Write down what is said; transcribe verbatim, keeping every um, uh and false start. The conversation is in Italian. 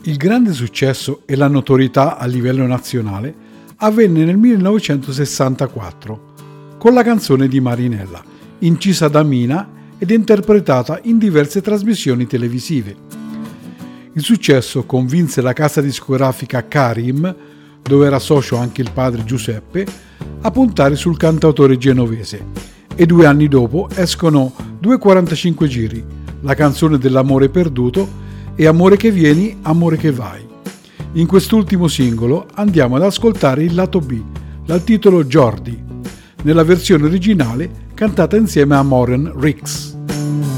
Il grande successo e la notorietà a livello nazionale avvenne nel millenovecentosessantaquattro con la canzone di Marinella, incisa da Mina ed interpretata in diverse trasmissioni televisive. Il successo convinse la casa discografica Karim, dove era socio anche il padre Giuseppe, a puntare sul cantautore genovese e due anni dopo escono Due quarantacinque giri, la canzone dell'amore perduto e Amore che vieni, amore che vai. In quest'ultimo singolo andiamo ad ascoltare il lato B, dal titolo Jordi, nella versione originale cantata insieme a Maureen Ricks.